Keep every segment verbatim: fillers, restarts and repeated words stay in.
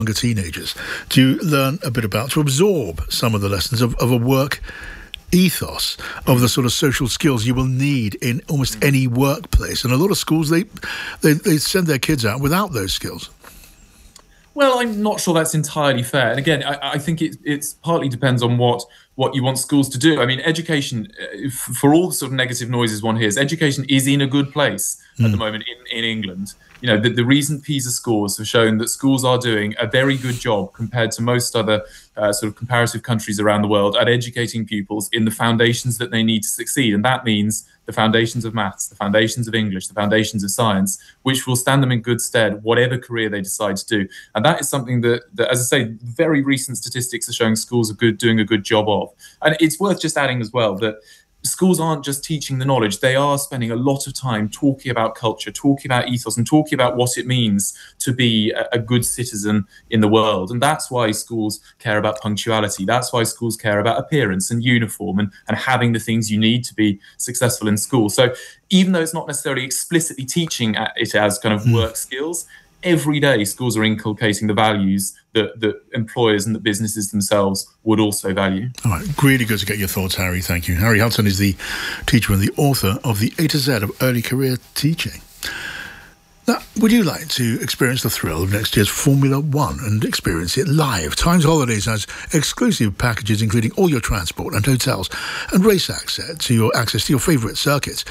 younger teenagers to learn a bit about, to absorb some of the lessons of, of a work ethos, of the sort of social skills you will need in almost any workplace. And a lot of schools, they they, they send their kids out without those skills. Well, I'm not sure that's entirely fair. And again, I, I think it it's partly depends on what what you want schools to do. I mean, education, for all the sort of negative noises one hears, education is in a good place mm. at the moment in, in England. You know, the, the recent PISA scores have shown that schools are doing a very good job compared to most other uh, sort of comparative countries around the world at educating pupils in the foundations that they need to succeed. And that means the foundations of maths, the foundations of English, the foundations of science, which will stand them in good stead, whatever career they decide to do. And that is something that, that as I say, very recent statistics are showing schools are good, doing a good job of. And it's worth just adding as well that schools aren't just teaching the knowledge, they are spending a lot of time talking about culture, talking about ethos, and talking about what it means to be a, a good citizen in the world. And that's why schools care about punctuality. That's why schools care about appearance and uniform and, and having the things you need to be successful in school. So even though it's not necessarily explicitly teaching it as kind of work skills, every day schools are inculcating the values that, that employers and the businesses themselves would also value. All right, really good to get your thoughts, Harry. Thank you. Harry Hudson is the teacher and the author of The A to Z of Early Career Teaching. Now, would you like to experience the thrill of next year's Formula One and experience it live? Times Holidays has exclusive packages including all your transport and hotels and race access to your access to your favourite circuits.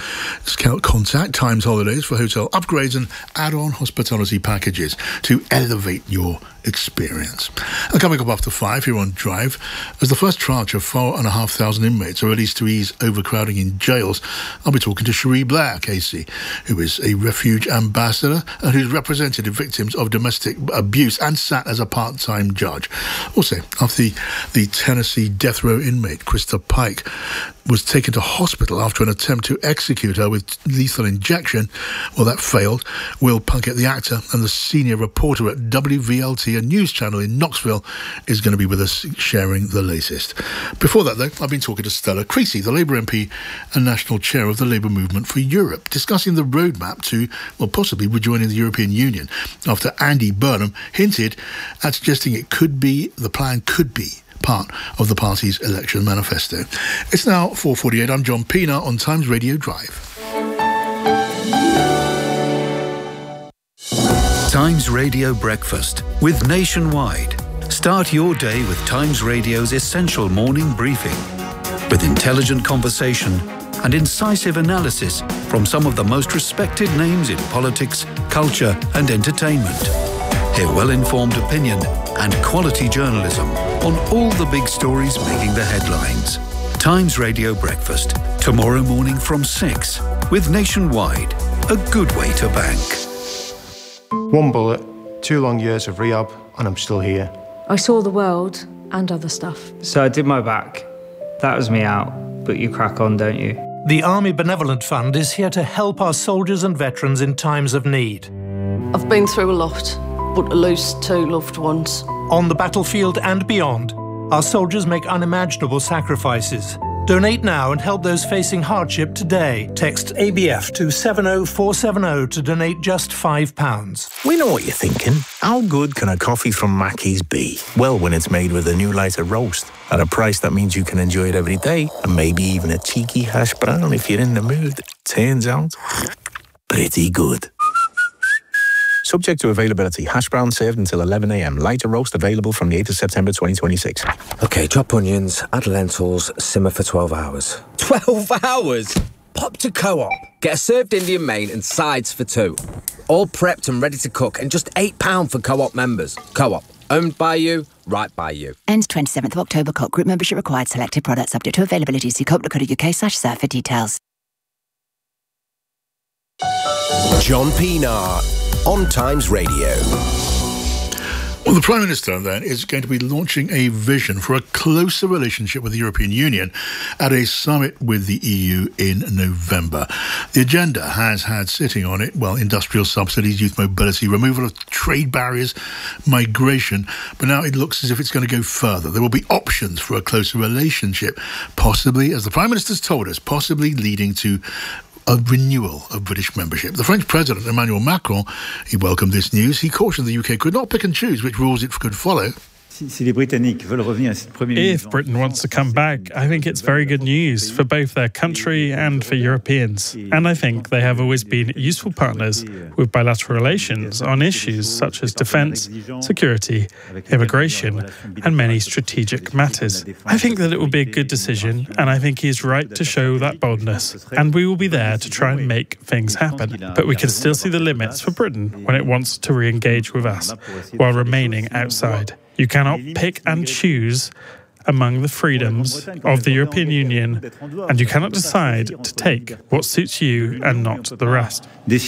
Contact Times Holidays for hotel upgrades and add-on hospitality packages to elevate your experience. And coming up after five here on Drive, as the first tranche of four and a half thousand inmates are released to ease overcrowding in jails, I'll be talking to Cherie Blair Casey, who is a refuge ambassador and who's represented victims of domestic abuse and sat as a part-time judge. Also, after the, the Tennessee death row inmate Krista Pike was taken to hospital after an attempt to execute her with lethal injection, well, that failed. Will Puckett, the actor and the senior reporter at W V L T, a news channel in Knoxville, is going to be with us sharing the latest. Before that, though, I've been talking to Stella Creasy, the Labour M P and National Chair of the Labour Movement for Europe, discussing the roadmap to, well, possibly rejoining the European Union after Andy Burnham hinted at suggesting it could be, the plan could be, part of the party's election manifesto. It's now four forty-eight. I'm John Pienaar on Times Radio Drive. Times Radio Breakfast with Nationwide. Start your day with Times Radio's essential morning briefing with intelligent conversation and incisive analysis from some of the most respected names in politics, culture and entertainment. Hear well-informed opinion and quality journalism on all the big stories making the headlines. Times Radio Breakfast, tomorrow morning from six, with Nationwide, a good way to bank. One bullet, two long years of rehab, and I'm still here. I saw the world and other stuff. So I did my back. That was me out, but you crack on, don't you? The Army Benevolent Fund is here to help our soldiers and veterans in times of need. I've been through a lot, but to lose two loved ones. On the battlefield and beyond, our soldiers make unimaginable sacrifices. Donate now and help those facing hardship today. Text A B F to seven oh four seven oh to donate just five pounds. We know what you're thinking. How good can a coffee from Mackey's be? Well, when it's made with a new lighter roast at a price that means you can enjoy it every day, and maybe even a cheeky hash brown if you're in the mood. Turns out, pretty good. Subject to availability. Hash brown served until eleven a m. Lighter roast available from the eighth of September twenty twenty-six. OK, chop onions, add lentils, simmer for twelve hours. twelve hours? Pop to Co-op. Get a served Indian main and sides for two. All prepped and ready to cook and just eight pounds for Co-op members. Co-op. Owned by you, right by you. Ends twenty-seventh of October. Co-op group membership required. Selected products subject to availability. See coop dot co dot uk slash serve for details. John Pienaar on Times Radio. Well, the Prime Minister, then, is going to be launching a vision for a closer relationship with the European Union at a summit with the E U in November. The agenda has had sitting on it, well, industrial subsidies, youth mobility, removal of trade barriers, migration, but now it looks as if it's going to go further. There will be options for a closer relationship, possibly, as the Prime Minister's told us, possibly leading to a renewal of British membership. The French President, Emmanuel Macron, he welcomed this news. He cautioned the U K could not pick and choose which rules it could follow. If Britain wants to come back, I think it's very good news for both their country and for Europeans. And I think they have always been useful partners with bilateral relations on issues such as defence, security, immigration, and many strategic matters. I think that it will be a good decision, and I think he is right to show that boldness. And we will be there to try and make things happen. But we can still see the limits for Britain when it wants to re-engage with us while remaining outside. You cannot pick and choose among the freedoms of the European Union, and you cannot decide to take what suits you and not the rest.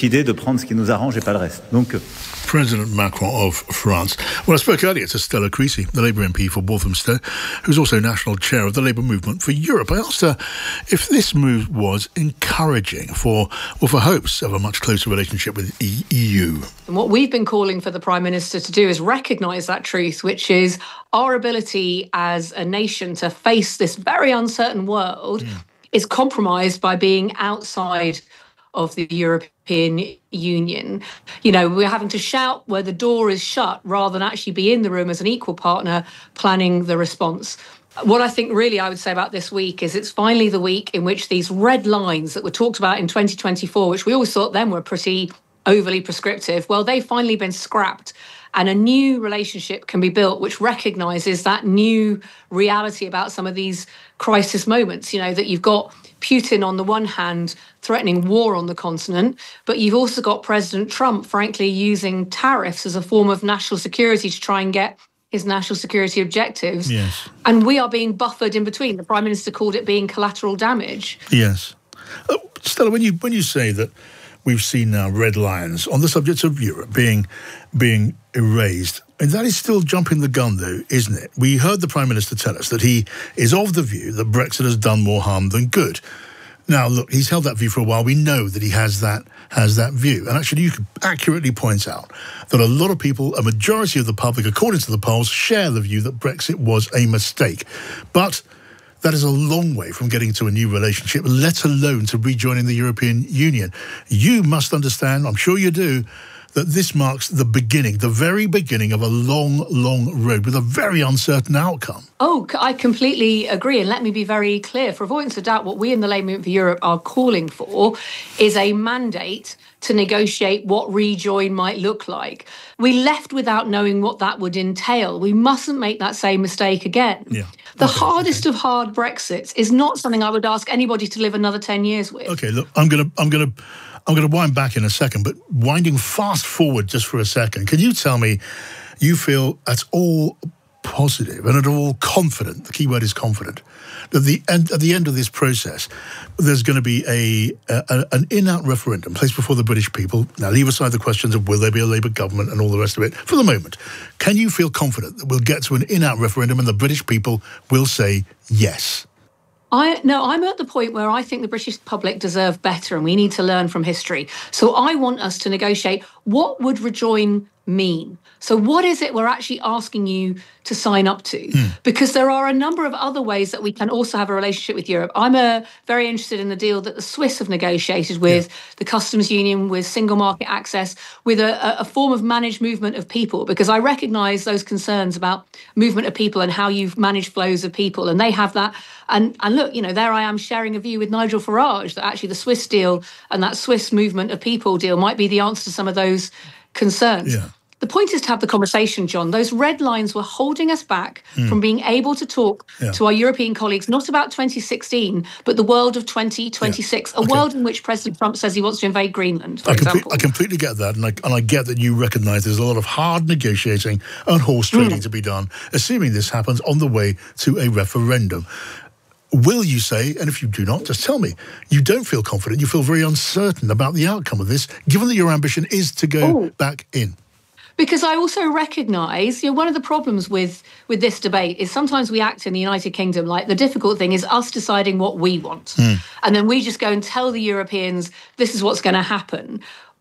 President Macron of France. Well, I spoke earlier to Stella Creasy, the Labour M P for Walthamstow, who's also national chair of the Labour Movement for Europe. I asked her if this move was encouraging for, well, for hopes of a much closer relationship with the E U. And what we've been calling for the Prime Minister to do is recognise that truth, which is our ability as a nation to face this very uncertain world mm. is compromised by being outside of the European Union. You know, we're having to shout where the door is shut rather than actually be in the room as an equal partner planning the response. What I think really I would say about this week is it's finally the week in which these red lines that were talked about in twenty twenty-four, which we always thought then were pretty overly prescriptive, well, they've finally been scrapped. And a new relationship can be built which recognises that new reality about some of these crisis moments, you know, that you've got Putin on the one hand threatening war on the continent, but you've also got President Trump, frankly, using tariffs as a form of national security to try and get his national security objectives. Yes. And we are being buffered in between. The Prime Minister called it being collateral damage. Yes. Uh, Stella, when you when you say that we've seen now red lines on the subject of Europe being being erased, and that is still jumping the gun, though, isn't it? We heard the Prime Minister tell us that he is of the view that Brexit has done more harm than good. Now, look, he's held that view for a while. We know that he has that has that view. And actually, you could accurately point out that a lot of people, a majority of the public, according to the polls, share the view that Brexit was a mistake. But that is a long way from getting to a new relationship, let alone to rejoining the European Union. You must understand, I'm sure you do, that this marks the beginning, the very beginning of a long, long road with a very uncertain outcome. Oh, I completely agree. And let me be very clear. For avoidance of doubt, what we in the Labour Movement for Europe are calling for is a mandate to negotiate what rejoin might look like. We left without knowing what that would entail. We mustn't make that same mistake again. Yeah. The okay, hardest okay. of hard Brexits is not something I would ask anybody to live another ten years with. Okay, look, I'm going to... I'm going to I'm going to wind back in a second, but winding fast forward just for a second, can you tell me you feel at all positive and at all confident, the key word is confident, that the end, at the end of this process, there's going to be a, a an in-out referendum placed before the British people? Now, leave aside the questions of will there be a Labour government and all the rest of it. For the moment, can you feel confident that we'll get to an in-out referendum and the British people will say yes? I no, I'm at the point where I think the British public deserve better and we need to learn from history. So I want us to negotiate what would rejoin mean. So what is it we're actually asking you to sign up to? Mm. Because there are a number of other ways that we can also have a relationship with Europe. I'm uh, very interested in the deal that the Swiss have negotiated with yeah. the customs union, with single market access, with a, a form of managed movement of people, because I recognise those concerns about movement of people and how you've managed flows of people. And they have that. And, and look, you know, there I am sharing a view with Nigel Farage that actually the Swiss deal and that Swiss movement of people deal might be the answer to some of those concerns. Yeah. The point is to have the conversation, John. Those red lines were holding us back mm. from being able to talk yeah. to our European colleagues, not about twenty sixteen, but the world of twenty twenty-six, yeah. a okay. world in which President Trump says he wants to invade Greenland, for I, example. complete, I completely get that, and I, and I get that you recognise there's a lot of hard negotiating and horse trading mm. to be done, assuming this happens on the way to a referendum. Will you say, and if you do not, just tell me, you don't feel confident, you feel very uncertain about the outcome of this, given that your ambition is to go Ooh. back in? Because I also recognise, you know, one of the problems with, with this debate is sometimes we act in the United Kingdom like the difficult thing is us deciding what we want. Mm. And then we just go and tell the Europeans, this is what's going to happen.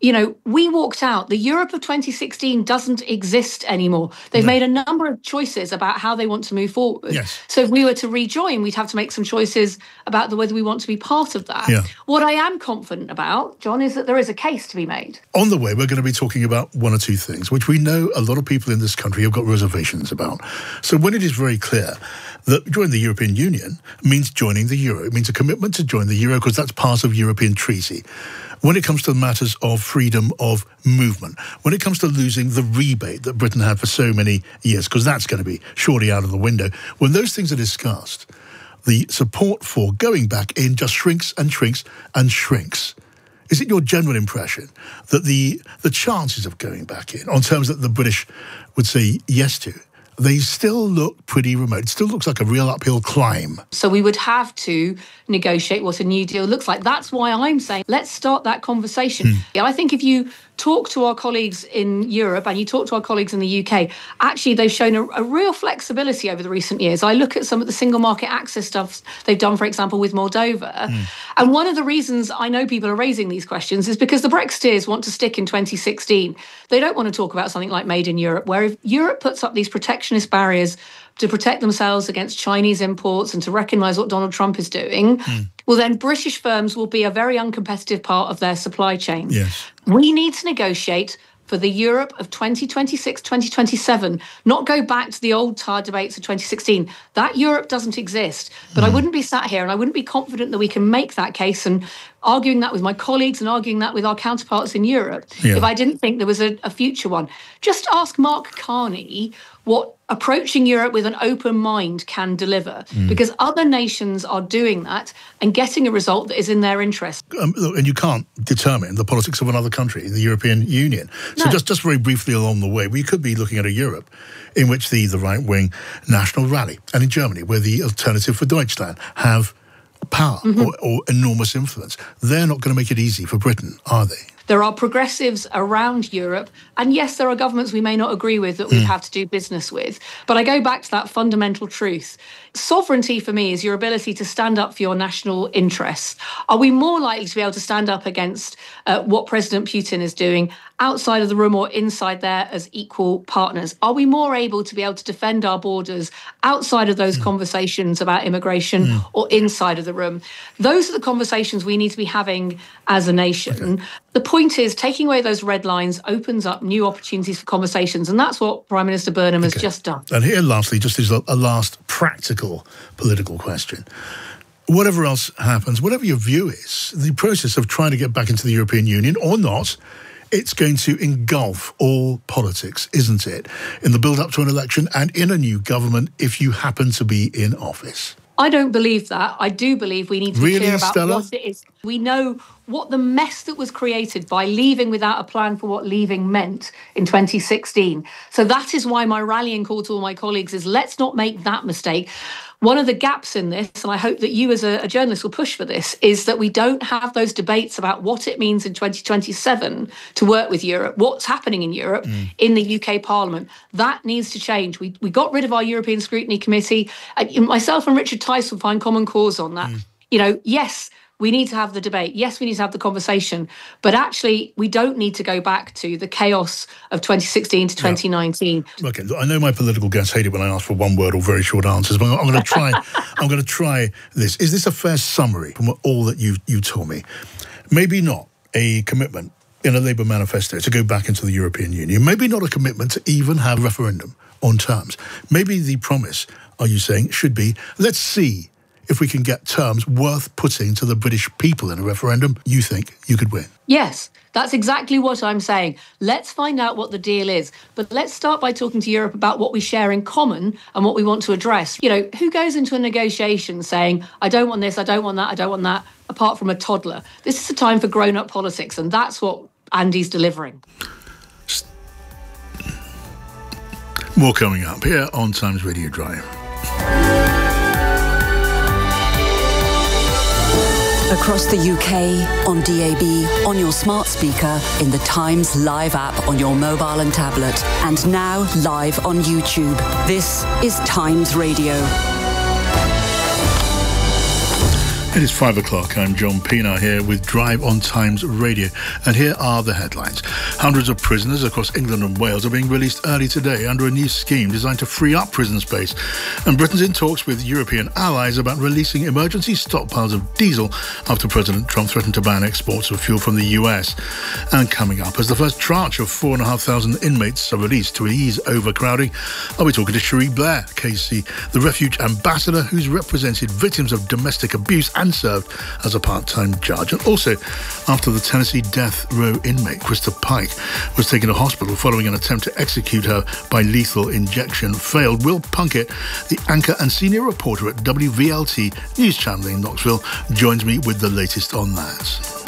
You know, we walked out. The Europe of twenty sixteen doesn't exist anymore. They've no. made a number of choices about how they want to move forward. Yes. So if we were to rejoin, we'd have to make some choices about the whether we want to be part of that. Yeah. What I am confident about, John, is that there is a case to be made. On the way, we're going to be talking about one or two things, which we know a lot of people in this country have got reservations about. So when it is very clear that joining the European Union means joining the euro, it means a commitment to join the euro because that's part of European treaty. When it comes to matters of freedom of movement, when it comes to losing the rebate that Britain had for so many years, because that's going to be surely out of the window, when those things are discussed, the support for going back in just shrinks and shrinks and shrinks. Is it your general impression that the the chances of going back in, on terms that the British would say yes to, they still look pretty remote? It still looks like a real uphill climb. So we would have to negotiate what a new deal looks like. That's why I'm saying let's start that conversation. Mm. Yeah, I think if you talk to our colleagues in Europe and you talk to our colleagues in the U K, actually they've shown a, a real flexibility over the recent years. I look at some of the single market access stuff they've done, for example, with Moldova. Mm. And one of the reasons I know people are raising these questions is because the Brexiteers want to stick in twenty sixteen. They don't want to talk about something like Made in Europe, where if Europe puts up these protectionist barriers to protect themselves against Chinese imports and to recognise what Donald Trump is doing, mm. well, then British firms will be a very uncompetitive part of their supply chain. Yes. We need to negotiate for the Europe of twenty twenty-six, twenty twenty-seven, not go back to the old tired debates of twenty sixteen. That Europe doesn't exist. But mm. I wouldn't be sat here and I wouldn't be confident that we can make that case and arguing that with my colleagues and arguing that with our counterparts in Europe yeah. if I didn't think there was a, a future one. Just ask Mark Carney what approaching Europe with an open mind can deliver, mm. because other nations are doing that and getting a result that is in their interest. Um, look, and you can't determine the politics of another country in the European Union. So no. just, just very briefly along the way, we could be looking at a Europe in which the, the right-wing National Rally, and in Germany, where the Alternative for Deutschland have power mm-hmm. or, or enormous influence. They're not going to make it easy for Britain, are they? There are progressives around Europe, and yes, there are governments we may not agree with that we mm. have to do business with. But I go back to that fundamental truth. Sovereignty for me is your ability to stand up for your national interests. Are we more likely to be able to stand up against uh, what President Putin is doing outside of the room or inside there as equal partners? Are we more able to be able to defend our borders outside of those mm. conversations about immigration mm. or inside of the room? Those are the conversations we need to be having as a nation. Okay. The point is, taking away those red lines opens up new opportunities for conversations, and that's what Prime Minister Burnham okay. has just done. And here, lastly, just as a, a last practical political question. Whatever else happens, whatever your view is, the process of trying to get back into the European Union or not, it's going to engulf all politics, isn't it, in the build-up to an election and in a new government if you happen to be in office? I don't believe that. I do believe we need to really, be clear about Stella? what it is. We know what the mess that was created by leaving without a plan for what leaving meant in twenty sixteen. So that is why my rallying call to all my colleagues is let's not make that mistake. One of the gaps in this, and I hope that you as a, a journalist will push for this, is that we don't have those debates about what it means in twenty twenty-seven to work with Europe, what's happening in Europe, mm. in the U K Parliament. That needs to change. We we got rid of our European Scrutiny Committee. And myself and Richard Tice will find common cause on that. Mm. You know, yes, we need to have the debate. Yes, we need to have the conversation. But actually, we don't need to go back to the chaos of twenty sixteen to twenty nineteen. Yeah. Okay, I know my political guests hate it when I ask for one word or very short answers, but I'm going to try. I'm going to try this. Is this a fair summary from all that you you told me? Maybe not a commitment in a Labour manifesto to go back into the European Union. Maybe not a commitment to even have a referendum on terms. Maybe the promise, are you saying, should be, let's see if we can get terms worth putting to the British people in a referendum. You think you could win? Yes, that's exactly what I'm saying. Let's find out what the deal is. But let's start by talking to Europe about what we share in common and what we want to address. You know, who goes into a negotiation saying, I don't want this, I don't want that, I don't want that, apart from a toddler? This is a time for grown-up politics, and that's what Andy's delivering. More coming up here on Times Radio Drive. Across the U K, on D A B, on your smart speaker, in the Times Live app on your mobile and tablet, and now live on YouTube. This is Times Radio. It is five o'clock. I'm John Pienaar here with Drive on Times Radio. And here are the headlines. Hundreds of prisoners across England and Wales are being released early today under a new scheme designed to free up prison space. And Britain's in talks with European allies about releasing emergency stockpiles of diesel after President Trump threatened to ban exports of fuel from the U S. And coming up, as the first tranche of four and a half thousand inmates are released to ease overcrowding, I'll be talking to Cherie Blair, K C, the Refuge Ambassador who's represented victims of domestic abuse and served as a part-time judge. And also, after the Tennessee death row inmate Krista Pike was taken to hospital following an attempt to execute her by lethal injection failed, Will Punkett, the anchor and senior reporter at W V L T News Channel in Knoxville, joins me with the latest on that.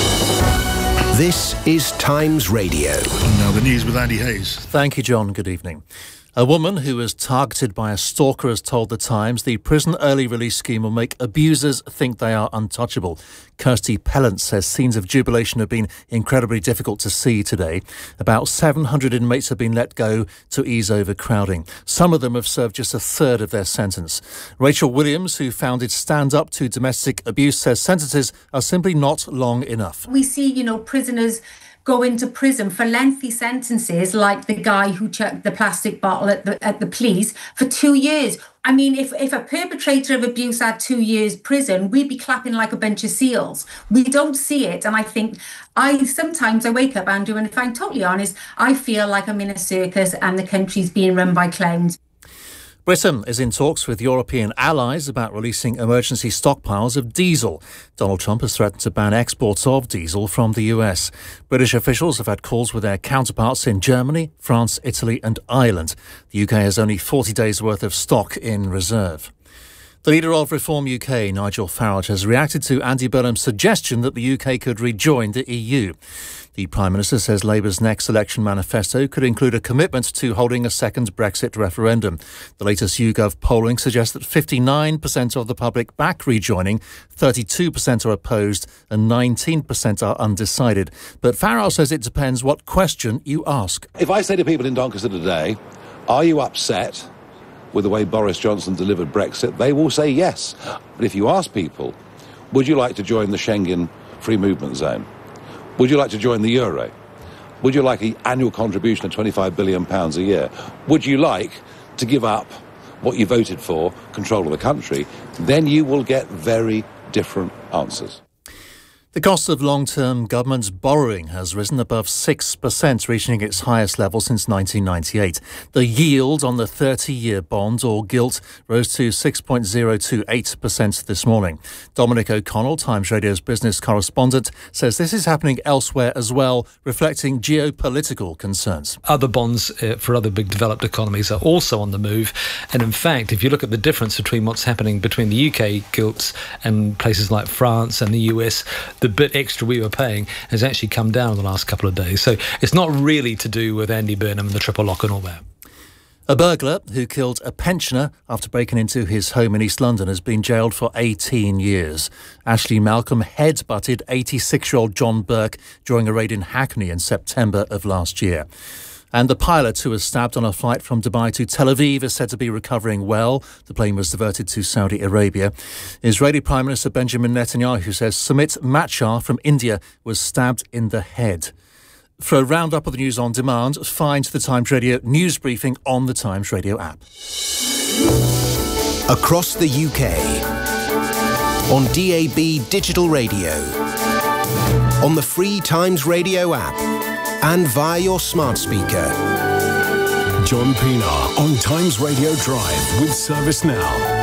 This is Times Radio. And now the news with Andy Hayes. Thank you, John. Good evening. A woman who was targeted by a stalker has told The Times the prison early release scheme will make abusers think they are untouchable. Kirsty Pellant says scenes of jubilation have been incredibly difficult to see today. About seven hundred inmates have been let go to ease overcrowding. Some of them have served just a third of their sentence. Rachel Williams, who founded Stand Up to Domestic Abuse, says sentences are simply not long enough. We see, you know, prisoners go into prison for lengthy sentences, like the guy who chucked the plastic bottle at the at the police, for two years. I mean, if, if a perpetrator of abuse had two years prison, we'd be clapping like a bunch of seals. We don't see it. And I think I sometimes I wake up, Andrew, and if I'm totally honest, I feel like I'm in a circus and the country's being run by clowns. Britain is in talks with European allies about releasing emergency stockpiles of diesel. Donald Trump has threatened to ban exports of diesel from the U S. British officials have had calls with their counterparts in Germany, France, Italy and Ireland. The U K has only forty days' worth of stock in reserve. The leader of Reform U K, Nigel Farage, has reacted to Andy Burnham's suggestion that the U K could rejoin the E U. The Prime Minister says Labour's next election manifesto could include a commitment to holding a second Brexit referendum. The latest YouGov polling suggests that fifty-nine percent of the public back rejoining, thirty-two percent are opposed and nineteen percent are undecided. But Farage says it depends what question you ask. If I say to people in Doncaster today, are you upset with the way Boris Johnson delivered Brexit, they will say yes. But if you ask people, would you like to join the Schengen free movement zone? Would you like to join the euro? Would you like an annual contribution of twenty-five billion pounds a year? Would you like to give up what you voted for, control of the country? Then you will get very different answers. The cost of long-term government borrowing has risen above six percent, reaching its highest level since nineteen ninety-eight. The yield on the thirty-year bond, or gilt, rose to six point zero two eight percent this morning. Dominic O'Connell, Times Radio's business correspondent, says this is happening elsewhere as well, reflecting geopolitical concerns. Other bonds uh, for other big developed economies are also on the move. And in fact, if you look at the difference between what's happening between the U K gilts and places like France and the U S, the bit extra we were paying has actually come down in the last couple of days. So it's not really to do with Andy Burnham and the triple lock and all that. A burglar who killed a pensioner after breaking into his home in East London has been jailed for eighteen years. Ashley Malcolm head-butted eighty-six-year-old John Burke during a raid in Hackney in September of last year. And the pilot who was stabbed on a flight from Dubai to Tel Aviv is said to be recovering well. The plane was diverted to Saudi Arabia. Israeli Prime Minister Benjamin Netanyahu says Sumit Machar from India was stabbed in the head. For a roundup of the news on demand, find the Times Radio news briefing on the Times Radio app. Across the U K, on D A B digital radio, on the free Times Radio app, and via your smart speaker. John Pienaar on Times Radio Drive with Service Now.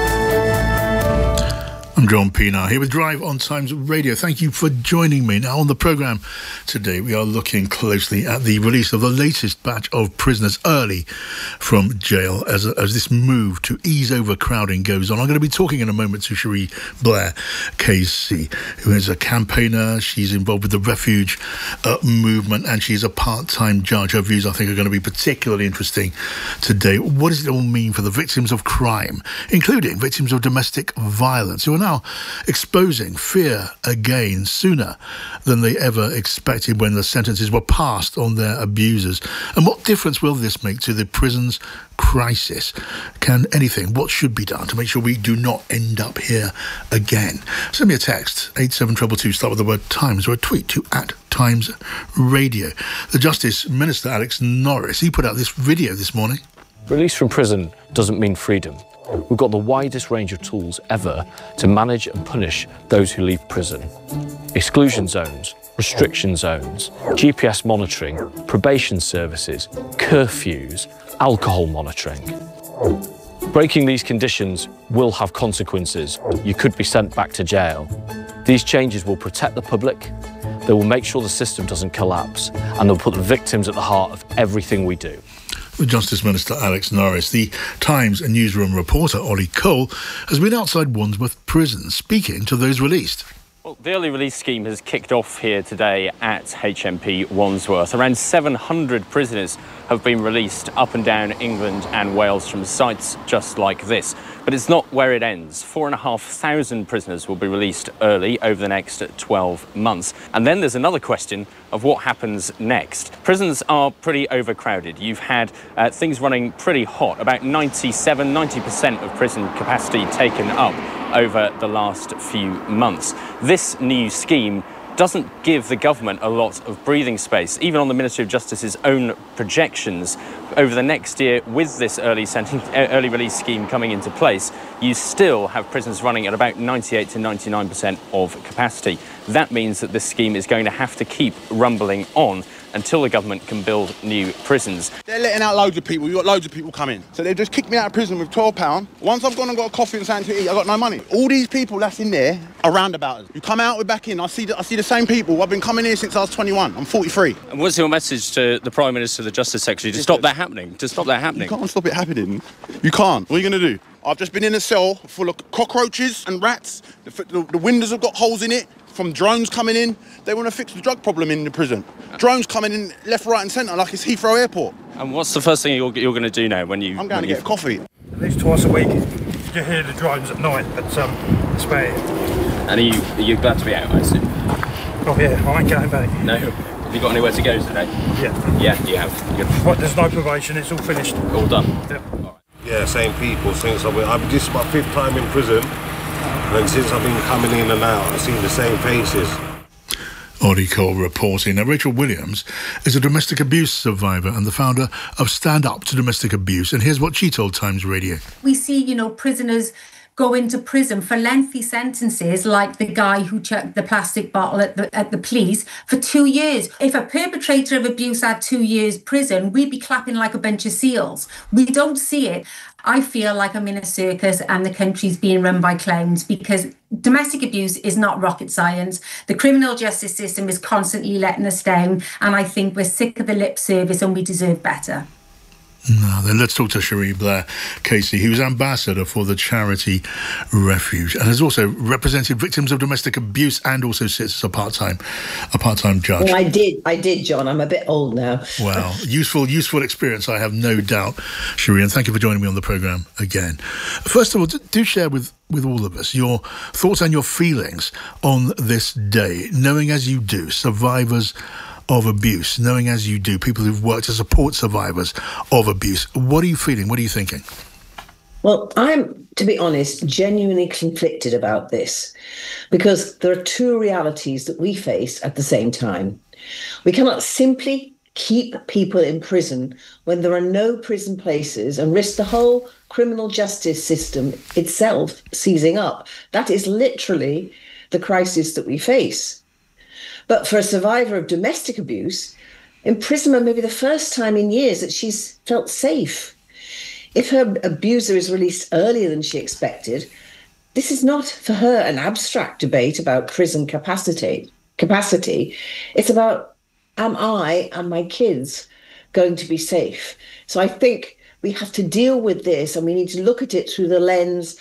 I'm John Pienaar here with Drive on Times Radio. Thank you for joining me. Now on the programme today, we are looking closely at the release of the latest batch of prisoners early from jail as, as this move to ease overcrowding goes on. I'm going to be talking in a moment to Cherie Blair, K C, who is a campaigner. She's involved with the Refuge uh, movement and she's a part-time judge. Her views, I think, are going to be particularly interesting today. What does it all mean for the victims of crime, including victims of domestic violence, who are now now exposing fear again sooner than they ever expected when the sentences were passed on their abusers. And what difference will this make to the prison's crisis? Can anything, what should be done to make sure we do not end up here again? Send me a text, eight seven two two two, start with the word Times, or a tweet to at Times Radio. The Justice Minister, Alex Norris, he put out this video this morning. Release from prison doesn't mean freedom. We've got the widest range of tools ever to manage and punish those who leave prison. Exclusion zones, restriction zones, G P S monitoring, probation services, curfews, alcohol monitoring. Breaking these conditions will have consequences. You could be sent back to jail. These changes will protect the public, they will make sure the system doesn't collapse, and they'll put the victims at the heart of everything we do. The Justice Minister, Alex Norris. The Times newsroom reporter, Ollie Cole, has been outside Wandsworth Prison speaking to those released. Well, the early release scheme has kicked off here today at H M P Wandsworth. Around seven hundred prisoners have been released up and down England and Wales from sites just like this. But it's not where it ends. Four and a half thousand prisoners will be released early over the next twelve months. And then there's another question of what happens next. Prisons are pretty overcrowded. You've had uh, things running pretty hot. About ninety-seven, ninety percent of prison capacity taken up over the last few months. This new scheme doesn't give the government a lot of breathing space. Even on the Ministry of Justice's own projections, over the next year, with this early sentence, early release scheme coming into place, you still have prisons running at about ninety-eight to ninety-nine percent of capacity. That means that this scheme is going to have to keep rumbling on until the government can build new prisons. They're letting out loads of people. You've got loads of people coming. So they've just kicked me out of prison with twelve pounds. Once I've gone and got a coffee and something to eat, I've got no money. All these people that's in there are roundabouts. You come out, we're back in. I see the, I see the same people. I've been coming here since I was twenty-one. I'm forty-three. And what's your message to the Prime Minister, the Justice Secretary, to stop that happening? To stop that happening? You can't stop it happening. You can't. What are you going to do? I've just been in a cell full of cockroaches and rats. The, the, the windows have got holes in it from drones coming in. They want to fix the drug problem in the prison. Drones coming in left, right and centre like it's Heathrow Airport. And what's the first thing you're, you're going to do now when you... I'm going to get a coffee. At least twice a week. You hear the drones at night at um, Spey. And are you, are you glad to be out, I assume? Oh yeah, I ain't going back. No? Have you got anywhere to go today? Yeah. Yeah, you have. Good. What, there's no probation, it's all finished. All done? Yep. All right. Yeah, same people since I've been... I'm, this is my fifth time in prison. And since I've been coming in and out, I've seen the same faces. Ollie Cole reporting. Now, Rachel Williams is a domestic abuse survivor and the founder of Stand Up to Domestic Abuse. And here's what she told Times Radio. We see, you know, prisoners go into prison for lengthy sentences, like the guy who chucked the plastic bottle at the, at the police, for two years. If a perpetrator of abuse had two years prison, we'd be clapping like a bunch of seals. We don't see it. I feel like I'm in a circus and the country's being run by clowns, because domestic abuse is not rocket science. The criminal justice system is constantly letting us down, and I think we're sick of the lip service and we deserve better. Now then, let's talk to Cherie Blair Casey, who's ambassador for the charity Refuge and has also represented victims of domestic abuse and also sits as a part-time a part-time judge. Well, I did, I did, John. I'm a bit old now. Well, useful, useful experience, I have no doubt, Cherie, and thank you for joining me on the programme again. First of all, do share with, with all of us your thoughts and your feelings on this day, knowing as you do, survivors of abuse, knowing as you do, people who've worked to support survivors of abuse. What are you feeling? What are you thinking? Well, I'm, to be honest, genuinely conflicted about this, because there are two realities that we face at the same time. We cannot simply keep people in prison when there are no prison places and risk the whole criminal justice system itself seizing up. That is literally the crisis that we face. But for a survivor of domestic abuse, imprisonment may be the first time in years that she's felt safe. If her abuser is released earlier than she expected, this is not for her an abstract debate about prison capacity. Capacity. It's about, am I and my kids going to be safe? So I think we have to deal with this, and we need to look at it through the lens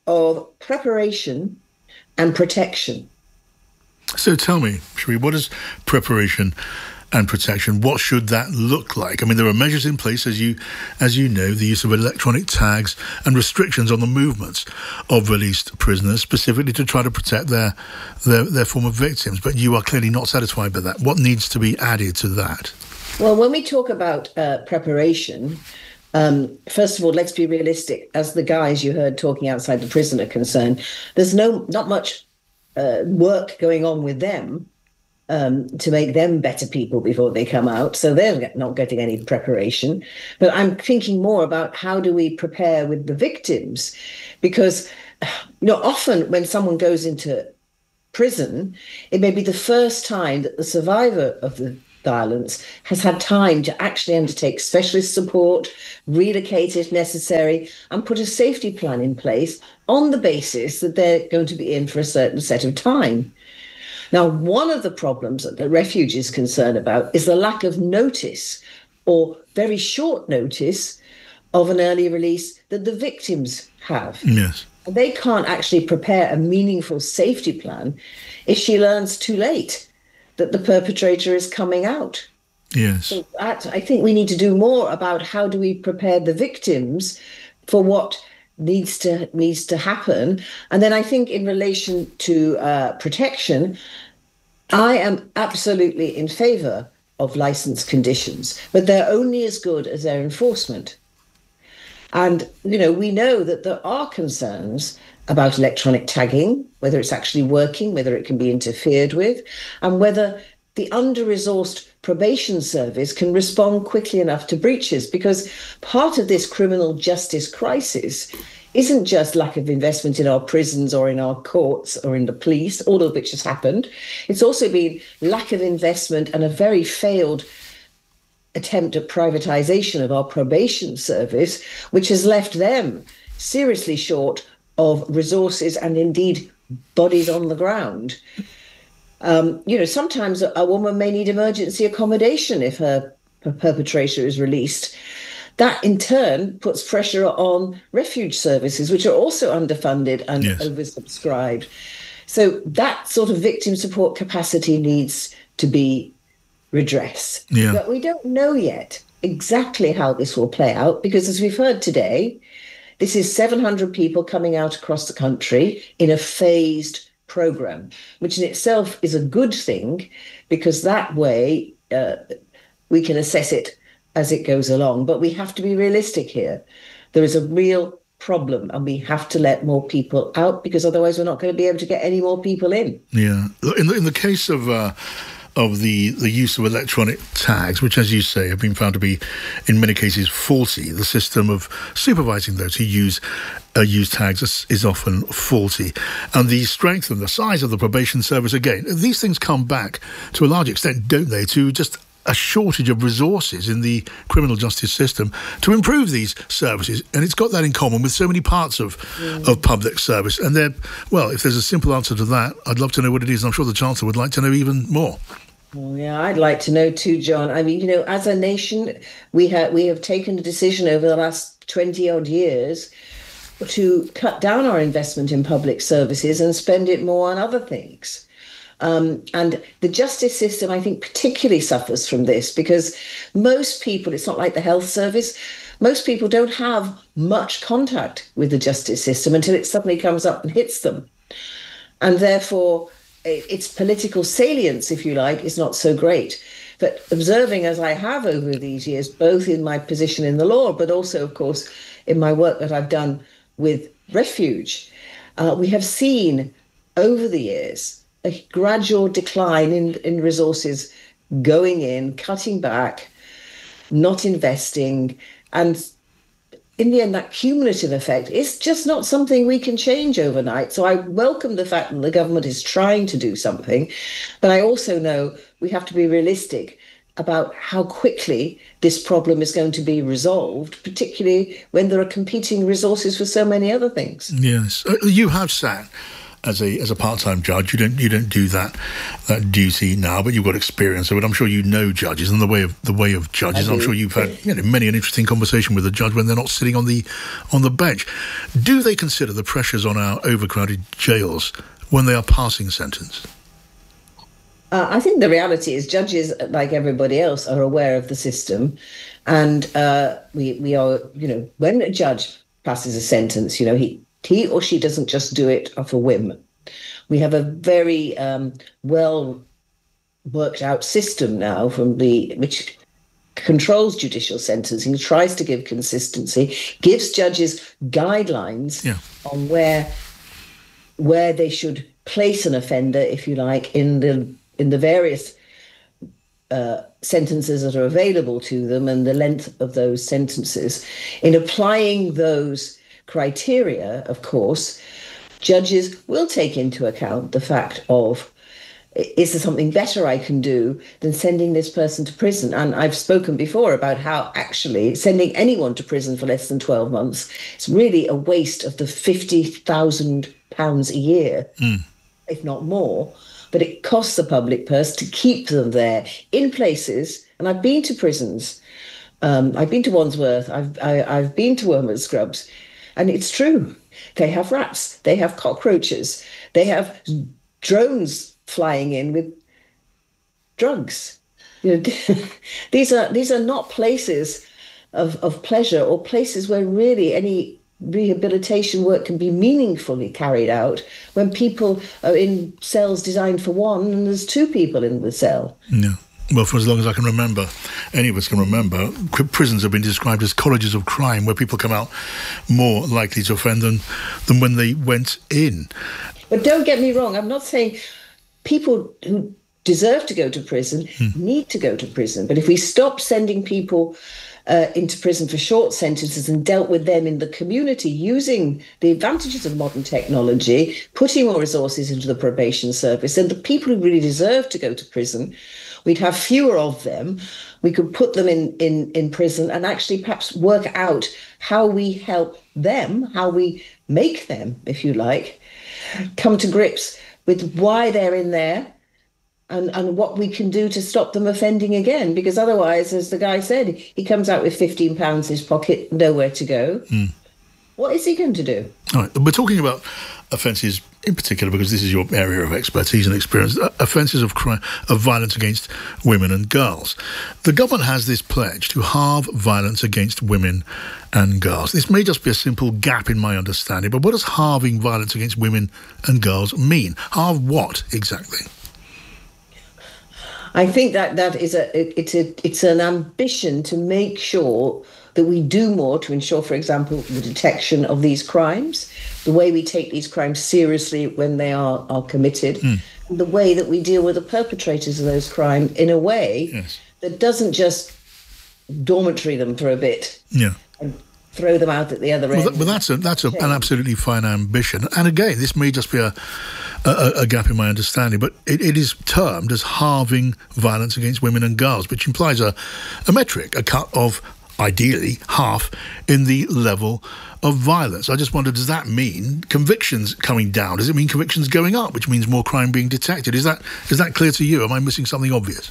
of preparation and protection. So tell me, Cherie, what does preparation and protection. What should that look like? I mean, there are measures in place, as you as you know, the use of electronic tags and restrictions on the movements of released prisoners, specifically to try to protect their their, their former victims. But you are clearly not satisfied by that. What needs to be added to that? Well, when we talk about uh, preparation, um, first of all, let's be realistic. As the guys you heard talking outside the prison are concerned, there's no not much uh, work going on with them um, to make them better people before they come out. So they're not getting any preparation. But I'm thinking more about how do we prepare with the victims? Because, you know, often when someone goes into prison, it may be the first time that the survivor of the violence has had time to actually undertake specialist support, relocate if necessary, and put a safety plan in place on the basis that they're going to be in for a certain set of time. Now, one of the problems that the Refuge is concerned about is the lack of notice or very short notice of an early release that the victims have. Yes. They can't actually prepare a meaningful safety plan if she learns too late that the perpetrator is coming out. Yes. So that, I think we need to do more about how do we prepare the victims for what needs to needs to happen. And then I think in relation to uh, protection, I am absolutely in favour of licence conditions, but they're only as good as their enforcement. And, you know, we know that there are concerns about electronic tagging, whether it's actually working, whether it can be interfered with, and whether the under-resourced probation service can respond quickly enough to breaches. Because part of this criminal justice crisis isn't just lack of investment in our prisons or in our courts or in the police, all of which has happened. It's also been lack of investment and a very failed attempt at privatisation of our probation service, which has left them seriously short of resources and indeed bodies on the ground. Um, you know, sometimes a, a woman may need emergency accommodation if her, her perpetrator is released. That in turn puts pressure on refuge services, which are also underfunded and yes. oversubscribed. So that sort of victim support capacity needs to be redressed. Yeah. But we don't know yet exactly how this will play out, because as we've heard today, this is seven hundred people coming out across the country in a phased programme, which in itself is a good thing, because that way uh, we can assess it as it goes along. But we have to be realistic here. There is a real problem, and we have to let more people out, because otherwise we're not going to be able to get any more people in. Yeah. In the, in the case of... Uh of the, the use of electronic tags, which, as you say, have been found to be, in many cases, faulty. The system of supervising those who use uh, use tags is, is often faulty. And the strength and the size of the probation service, again, these things come back to a large extent, don't they, to just a shortage of resources in the criminal justice system to improve these services. And it's got that in common with so many parts of, mm. of public service. And they're, well, if there's a simple answer to that, I'd love to know what it is. And I'm sure the Chancellor would like to know even more. Well, yeah, I'd like to know too, John. I mean, you know, as a nation, we have we have taken a decision over the last twenty odd years to cut down our investment in public services and spend it more on other things. Um, and the justice system, I think, particularly suffers from this, because most people, it's not like the health service, most people don't have much contact with the justice system until it suddenly comes up and hits them. And therefore, its political salience, if you like, is not so great. But observing, as I have over these years, both in my position in the law, but also, of course, in my work that I've done with Refuge, uh, we have seen over the years a gradual decline in, in resources going in, cutting back, not investing, and in the end, that cumulative effect is just not something we can change overnight. So I welcome the fact that the government is trying to do something, but I also know we have to be realistic about how quickly this problem is going to be resolved, particularly when there are competing resources for so many other things. Yes. Uh, you have sat as a as a part-time judge. You don't you don't do that that duty now, but you've got experience of it. I'm sure you know judges and the way of the way of judges. I'm sure you've had you know, many an interesting conversation with a judge when they're not sitting on the on the bench. Do they consider the pressures on our overcrowded jails when they are passing sentence? Uh, I think the reality is judges, like everybody else, are aware of the system. And uh, we we are, you know, when a judge passes a sentence, you know, he, he or she doesn't just do it off a whim. We have a very um, well worked out system now from the which controls judicial sentencing, tries to give consistency, gives judges guidelines yeah. on where where they should place an offender, if you like, in the in the various uh, sentences that are available to them and the length of those sentences. In applying those criteria, of course, judges will take into account the fact of, is there something better I can do than sending this person to prison? And I've spoken before about how actually sending anyone to prison for less than twelve months is really a waste of the fifty thousand pounds a year, mm. if not more. But it costs the public purse to keep them there in places. And I've been to prisons. Um, I've been to Wandsworth. I've, I, I've been to Wormwood Scrubs. And it's true. They have rats. They have cockroaches. They have drones flying in with drugs. You know, these are these are not places of, of pleasure or places where really any rehabilitation work can be meaningfully carried out when people are in cells designed for one and there's two people in the cell. Yeah. Well, for as long as I can remember, any of us can remember, prisons have been described as colleges of crime where people come out more likely to offend than, than when they went in. But don't get me wrong, I'm not saying people who deserve to go to prison hmm. need to go to prison. But if we stop sending people uh, into prison for short sentences and dealt with them in the community using the advantages of modern technology, putting more resources into the probation service, then the people who really deserve to go to prison, we'd have fewer of them. We could put them in, in, in prison and actually perhaps work out how we help them, how we make them, if you like, come to grips with why they're in there and, and what we can do to stop them offending again. Because otherwise, as the guy said, he comes out with fifteen pounds in his pocket, nowhere to go. Mm. What is he going to do? All right. We're talking about offences in particular because this is your area of expertise and experience, offences of crime, of violence against women and girls. The government has this pledge to halve violence against women and girls. This may just be a simple gap in my understanding, but what does halving violence against women and girls mean? Halve what exactly? I think that that is a it, it's a it's an ambition to make sure that we do more to ensure, for example, the detection of these crimes, the way we take these crimes seriously when they are, are committed, mm. and the way that we deal with the perpetrators of those crimes in a way yes. that doesn't just dormitory them for a bit yeah. and throw them out at the other well, end. That, but that's a, that's a, an absolutely fine ambition. And again, this may just be a, a, a gap in my understanding, but it, it is termed as halving violence against women and girls, which implies a, a metric, a cut of ideally half in the level of violence. I just wonder, does that mean convictions coming down? Does it mean convictions going up, which means more crime being detected? Is that is that clear to you? Am I missing something obvious?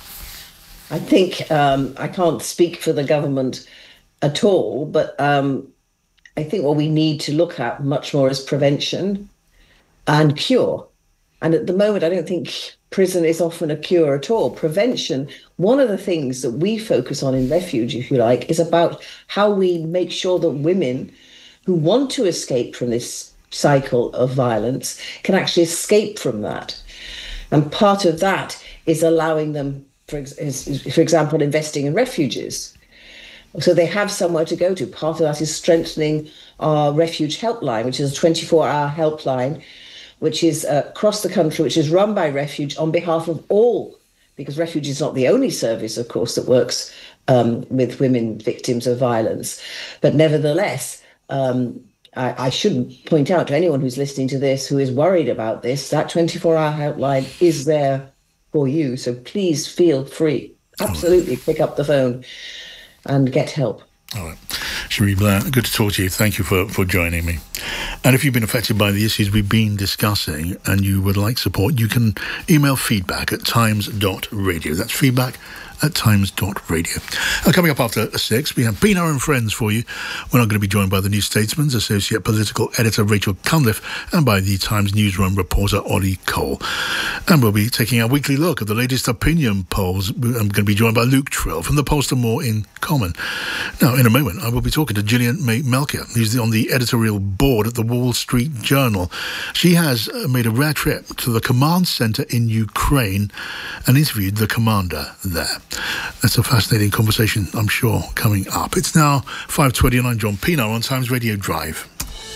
I think um, I can't speak for the government at all, but um, I think what we need to look at much more is prevention and cure. And at the moment, I don't think prison is often a cure at all. Prevention, one of the things that we focus on in Refuge, if you like, is about how we make sure that women who want to escape from this cycle of violence can actually escape from that. And part of that is allowing them, for, ex- for example, investing in refuges. So they have somewhere to go to. Part of that is strengthening our Refuge helpline, which is a twenty-four hour helpline, which is uh, across the country, which is run by Refuge on behalf of all, because Refuge is not the only service, of course, that works um, with women victims of violence. But nevertheless, um, I, I should point out to anyone who's listening to this who is worried about this, that twenty-four hour helpline is there for you. So please feel free. Absolutely pick up the phone and get help. All right. Cherie Blair, good to talk to you. Thank you for, for joining me. And if you've been affected by the issues we've been discussing and you would like support, you can email feedback at times dot radio. That's feedback at times dot radio. Uh, coming up after six, we have Pino and Friends for you. We're not going to be joined by the New Statesman's Associate Political Editor Rachel Cunliffe and by the Times newsroom reporter Ollie Cole. And we'll be taking a weekly look at the latest opinion polls. I'm going to be joined by Luke Trill from the Pollster More in Common. Now, in a moment, I will be talking to Gillian May Melchior, who's on the editorial board at the Wall Street Journal. She has made a rare trip to the command centre in Ukraine and interviewed the commander there. That's a fascinating conversation, I'm sure, coming up. It's now five twenty and I'm John Pino on Times Radio Drive.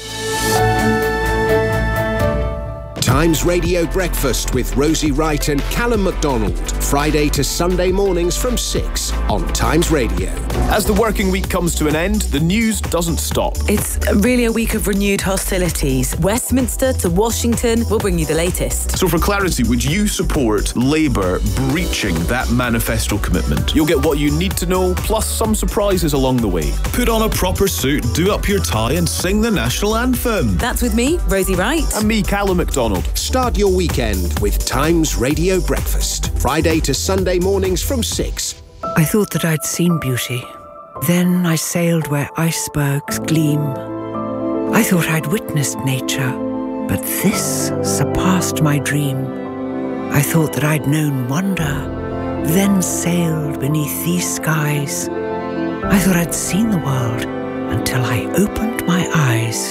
Times Radio Breakfast with Rosie Wright and Callum MacDonald. Friday to Sunday mornings from six on Times Radio. As the working week comes to an end, the news doesn't stop. It's really a week of renewed hostilities. Westminster to Washington, we'll bring you the latest. So for clarity, would you support Labour breaching that manifesto commitment? You'll get what you need to know, plus some surprises along the way. Put on a proper suit, do up your tie and sing the national anthem. That's with me, Rosie Wright. And me, Callum MacDonald. Start your weekend with Times Radio Breakfast. Friday to Sunday mornings from six. I thought that I'd seen beauty. Then I sailed where icebergs gleam. I thought I'd witnessed nature, but this surpassed my dream. I thought that I'd known wonder, then sailed beneath these skies. I thought I'd seen the world until I opened my eyes.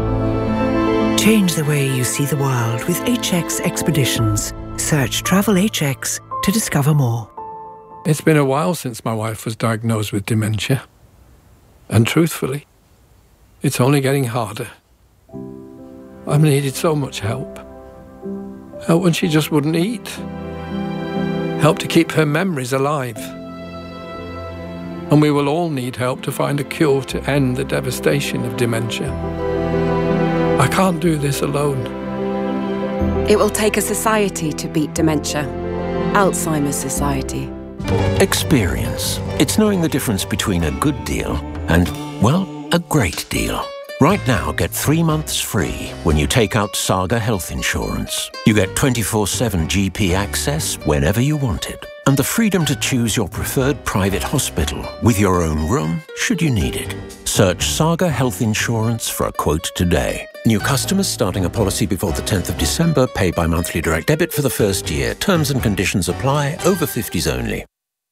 Change the way you see the world with H X Expeditions. Search Travel H X to discover more. It's been a while since my wife was diagnosed with dementia. And truthfully, it's only getting harder. I've needed so much help. Help when she just wouldn't eat. Help to keep her memories alive. And we will all need help to find a cure to end the devastation of dementia. I can't do this alone. It will take a society to beat dementia. Alzheimer's Society. Experience. It's knowing the difference between a good deal and, well, a great deal. Right now, get three months free when you take out Saga Health Insurance. You get twenty-four seven G P access whenever you want it, and the freedom to choose your preferred private hospital with your own room should you need it. Search Saga Health Insurance for a quote today. New customers starting a policy before the tenth of December pay by monthly direct debit for the first year. Terms and conditions apply. Over fifties only.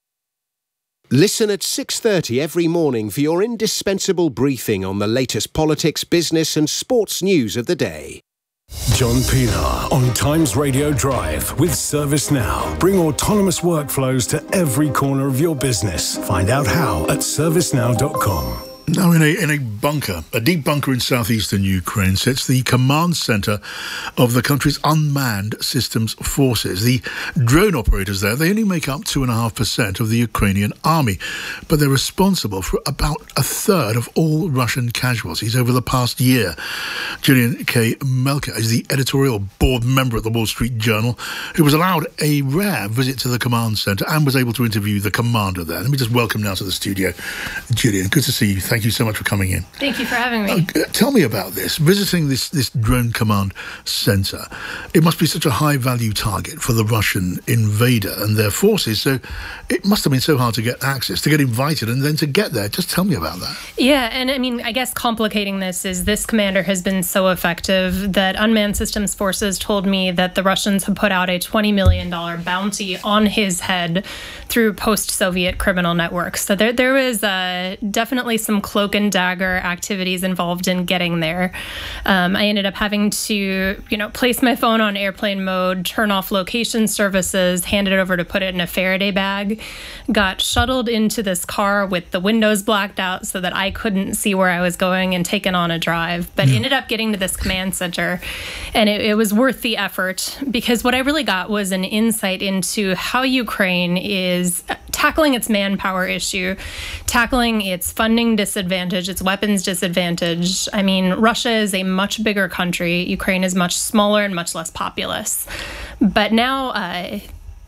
Listen at six thirty every morning for your indispensable briefing on the latest politics, business and sports news of the day. John Pienaar on Times Radio Drive with ServiceNow. Bring autonomous workflows to every corner of your business. Find out how at service now dot com. Now, in a in a bunker, a deep bunker in southeastern Ukraine, sits the command centre of the country's unmanned systems forces. The drone operators there, they only make up two point five percent of the Ukrainian army, but they're responsible for about a third of all Russian casualties over the past year. Gillian K. Melchior is the editorial board member at the Wall Street Journal, who was allowed a rare visit to the command centre and was able to interview the commander there. Let me just welcome now to the studio, Gillian. Good to see you. Thank you so much for coming in. Thank you for having me. Uh, tell me about this. Visiting this, this drone command centre, it must be such a high-value target for the Russian invader and their forces, so it must have been so hard to get access, to get invited, and then to get there. Just tell me about that. Yeah, and I mean, I guess complicating this is this commander has been so effective that Unmanned Systems Forces told me that the Russians have put out a twenty million dollars bounty on his head through post-Soviet criminal networks. So there, there was uh, definitely some cloak and dagger activities involved in getting there. Um, I ended up having to, you know, place my phone on airplane mode, turn off location services, hand it over to put it in a Faraday bag, got shuttled into this car with the windows blacked out so that I couldn't see where I was going, and taken on a drive. But yeah. ended up getting to this command center, and it, it was worth the effort, because what I really got was an insight into how Ukraine is tackling its manpower issue, tackling its funding disadvantage, its weapons disadvantage. I mean, Russia is a much bigger country. Ukraine is much smaller and much less populous. But now uh,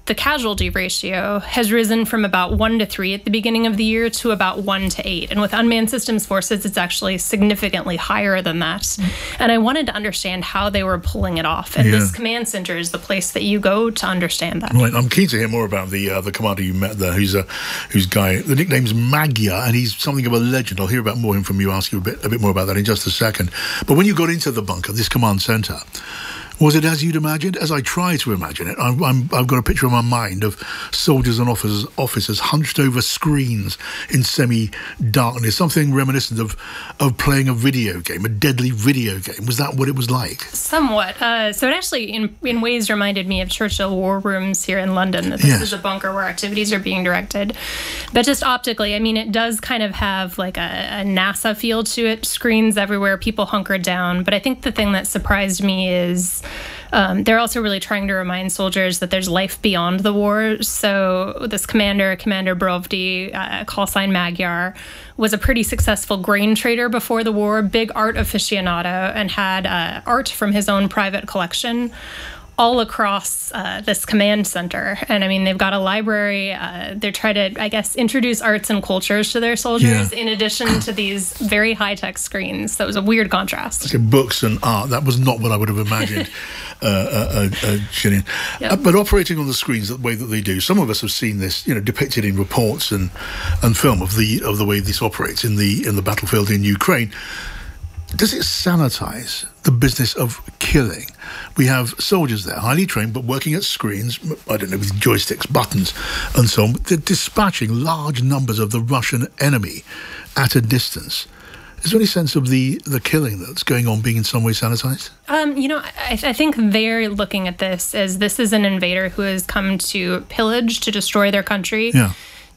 the casualty ratio has risen from about one to three at the beginning of the year to about one to eight. And with unmanned systems forces, it's actually significantly higher than that. Mm. And I wanted to understand how they were pulling it off. And yeah. this command center is the place that you go to understand that. Right. I'm keen to hear more about the uh, the commander you met there, who's a who's guy. The nickname's Magyar, and he's something of a legend. I'll hear about more from you. Ask you a bit a bit more about that in just a second. But when you got into the bunker, this command center, was it as you'd imagined? As I try to imagine it, I'm, I'm, I've got a picture in my mind of soldiers and officers, officers hunched over screens in semi-darkness, something reminiscent of, of playing a video game, a deadly video game. Was that what it was like? Somewhat. Uh, so it actually, in, in ways, reminded me of Churchill War Rooms here in London. This yes. is a bunker where activities are being directed. But just optically, I mean, it does kind of have like a, a NASA feel to it. Screens everywhere, people hunkered down. But I think the thing that surprised me is Um, they're also really trying to remind soldiers that there's life beyond the war. So this commander, Commander Brovdi, uh, call sign Magyar, was a pretty successful grain trader before the war, big art aficionado, and had uh, art from his own private collection all across uh, this command center. And I mean, they've got a library. Uh, they're trying to, I guess, introduce arts and cultures to their soldiers yeah. in addition to these very high-tech screens. So it was a weird contrast. Okay, books and art, that was not what I would have imagined, uh, uh, uh, Gillian. Yep. Uh, but operating on the screens the way that they do, some of us have seen this, you know, depicted in reports and, and film of the of the way this operates in the in the battlefield in Ukraine. Does it sanitize the business of killing? We have soldiers there, highly trained, but working at screens, I don't know, with joysticks, buttons, and so on. They're dispatching large numbers of the Russian enemy at a distance. Is there any sense of the, the killing that's going on being in some way sanitized? Um, you know, I, I think they're looking at this as this is an invader who has come to pillage, to destroy their country. Yeah.